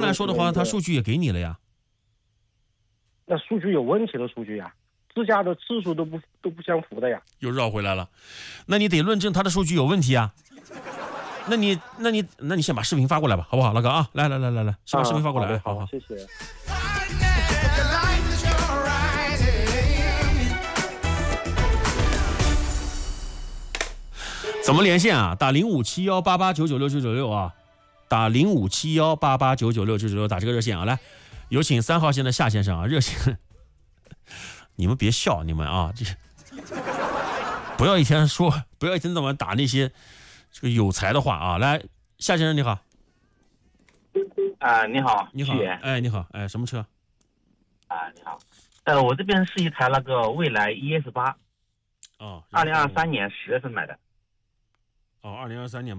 来说的话，它数据也给你了呀。 那数据有问题的数据呀，自驾的次数都不相符的呀。 又绕回来了，那你得论证它的数据有问题啊。那你先把视频发过来吧，好不好，老哥啊？来，先把视频发过来。好， 谢谢。 怎么连线啊？打057188996996啊，打057188996996，打这个热线啊。来，有请3号线的夏先生啊，热线。你们别笑，你们啊，这不要一天到晚打那些这个有才的话啊。来，夏先生你好。 你好， 你好，你好，什么车？ 你好，我这边是一台那个蔚来 ES8，2023年10月份买的。 2023年